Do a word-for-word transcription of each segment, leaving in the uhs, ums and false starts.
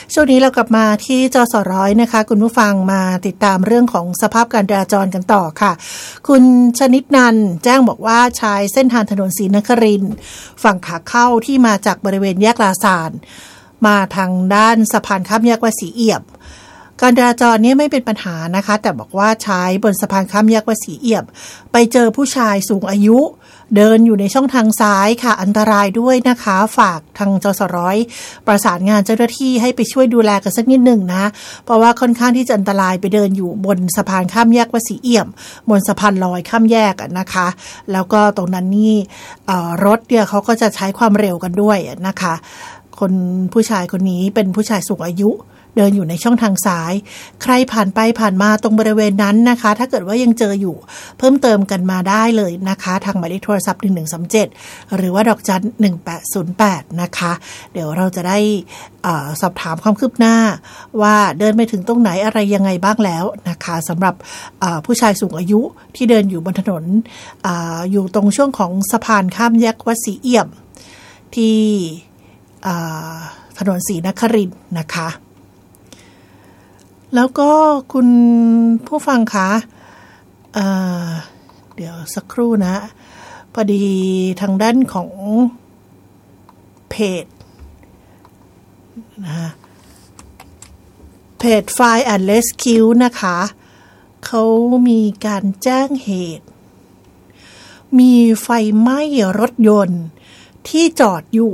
ช่วงนี้เรากลับมาที่จสร้อยนะคะคุณผู้ฟังมาติดตามเรื่องของสภาพการจราจรกันต่อค่ะคุณชนิดนันแจ้งบอกว่าใช้เส้นทางถนนศรีนครินทร์ฝั่งขาเข้าที่มาจากบริเวณแยกลาซานมาทางด้านสะพานข้ามแยกวัดศรีเอี่ยมการจราจรนี้ไม่เป็นปัญหานะคะแต่บอกว่าใช้บนสะพานข้ามแยกวัดศรีเอี่ยมไปเจอผู้ชายสูงอายุเดินอยู่ในช่องทางซ้ายค่ะอันตรายด้วยนะคะฝากทางจสร้อยประสานงานเจ้าหน้าที่ให้ไปช่วยดูแลกันสักนิดหนึ่งนะเพราะว่าค่อนข้างที่จะอันตรายไปเดินอยู่บนสะพานข้ามแยกวัดศรีเอี่ยมบนสะพานลอยข้ามแยกนะคะแล้วก็ตรงนั้นนี่รถเนี่ยเขาก็จะใช้ความเร็วกันด้วยนะคะคนผู้ชายคนนี้เป็นผู้ชายสูงอายุเดินอยู่ในช่องทางซ้ายใครผ่านไปผ่านมาตรงบริเวณนั้นนะคะถ้าเกิดว่ายังเจออยู่เพิ่มเติมกันมาได้เลยนะคะทางหมายเลขโทรศัพท์หนึ่งหนึ่งสามเจ็ดหรือว่าดอกจันหนึ่งแปดศูนย์แปดนะคะเดี๋ยวเราจะได้เอ่อสอบถามความคืบหน้าว่าเดินไปถึงตรงไหนอะไรยังไงบ้างแล้วนะคะสำหรับผู้ชายสูงอายุที่เดินอยู่บนถนน อ, อยู่ตรงช่วงของสะพานข้ามแยกวัดศรีเอี่ยมที่ถนนศรีนครินทร์นะคะแล้วก็คุณผู้ฟังคะเอ่อเดี๋ยวสักครู่นะพอดีทางด้านของเพจนะเพจ Fire and Rescue นะคะเขามีการแจ้งเหตุมีไฟไหม้รถยนต์ที่จอดอยู่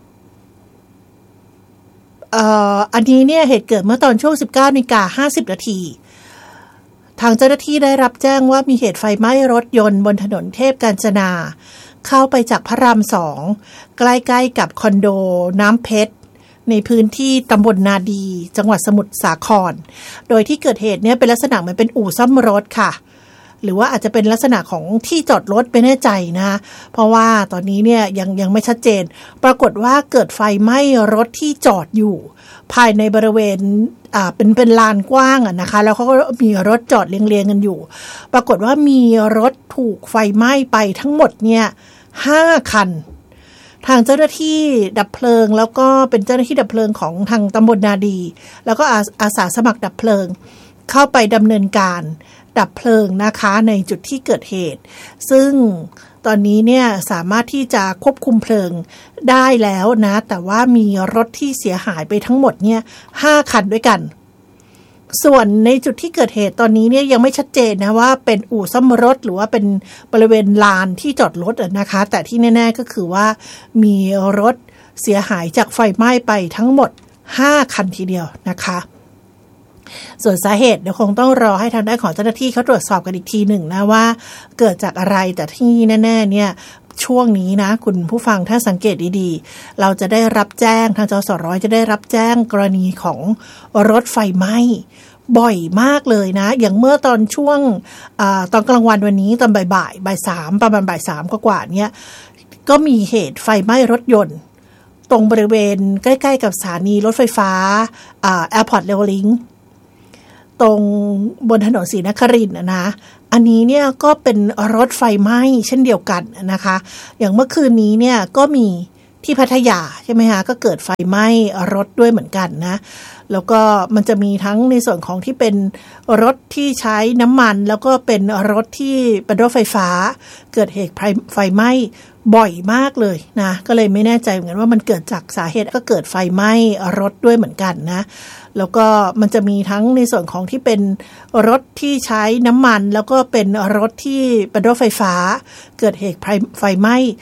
เอ่ออันนี้เนี่ยเหตุเกิดเมื่อตอนช่วง สิบเก้านาฬิกาห้าสิบนาทีทางเจ้าหน้าที่ได้รับแจ้งว่ามีเหตุไฟไหม้รถยนต์บนถนนเทพกาญจนาเข้าไปจากพระรามสองใกล้ๆกับคอนโดน้ำเพชรในพื้นที่ตำบลนาดีจังหวัดสมุทรสาครโดยที่เกิดเหตุเนี่ยเป็นลักษณะเหมือนเป็นอู่ซ่อมรถค่ะหรือว่าอาจจะเป็นลักษณะของที่จอดรถไม่แน่ใจนะเพราะว่าตอนนี้เนี่ยยังยังไม่ชัดเจนปรากฏว่าเกิดไฟไหม้รถที่จอดอยู่ภายในบริเวณอ่าเป็นเป็นลานกว้างอ่ะนะคะแล้วเขาก็มีรถจอดเรียงๆกันอยู่ปรากฏว่ามีรถถูกไฟไหม้ไปทั้งหมดเนี่ยห้าคันทางเจ้าหน้าที่ดับเพลิงแล้วก็เป็นเจ้าหน้าที่ดับเพลิงของทางตำบลนาดีแล้วก็อาอาสาสมัครดับเพลิงเข้าไปดำเนินการดับเพลิงนะคะในจุดที่เกิดเหตุซึ่งตอนนี้เนี่ยสามารถที่จะควบคุมเพลิงได้แล้วนะแต่ว่ามีรถที่เสียหายไปทั้งหมดเนี่ยห้าคันด้วยกันส่วนในจุดที่เกิดเหตุตอนนี้เนี่ยยังไม่ชัดเจนนะว่าเป็นอู่ซ่อมรถหรือว่าเป็นบริเวณลานที่จอดรถนะคะแต่ที่แน่ๆก็คือว่ามีรถเสียหายจากไฟไหม้ไปทั้งหมดห้าคันทีเดียวนะคะส่วนสาเหตุเดี๋ยวคงต้องรอให้ทางด้านของเจ้าหน้าที่เขาตรวจสอบกันอีกทีหนึ่งนะว่าเกิดจากอะไรแต่ที่แน่ๆเนี่ยช่วงนี้นะคุณผู้ฟังถ้าสังเกตดีๆเราจะได้รับแจ้งทางจสร้อยจะได้รับแจ้งกรณีของรถไฟไหม้บ่อยมากเลยนะอย่างเมื่อตอนช่วงอ่าตอนกลางวันวันนี้ตอนบ่ายๆบ่ายสามประมาณบ่ายสามกว่าๆเนี่ยก็มีเหตุไฟไหม้รถยนต์ตรงบริเวณใกล้ๆกับสถานีรถไฟฟ้าอ่า Airport Rail Linkตรงบนถนนศรีนครินทร์นะอันนี้เนี่ยก็เป็นรถไฟไหม้เช่นเดียวกันนะคะอย่างเมื่อคืนนี้เนี่ยก็มีที่พัทยาใช่ไหมคะก็เกิดไฟไหม้รถด้วยเหมือนกันนะแล้วก็มันจะมีทั้งในส่วนของที่เป็นรถที่ใช้น้ำมันแล้วก็เป็นรถที่เป็นรถไฟฟ้าเกิดเหตุไฟไหม้บ่อยมากเลยนะก็เลยไม่แน่ใจเหมือนกันว่ามันเกิดจากสาเหตุก็เกิดไฟไหม้รถด้วยเหมือนกันนะแล้วก็มันจะมีทั้งในส่วนของที่เป็นรถที่ใช้น้ำมันแล้วก็เป็นรถที่เป็นรถไฟฟ้าเกิดเหตุไฟไหม้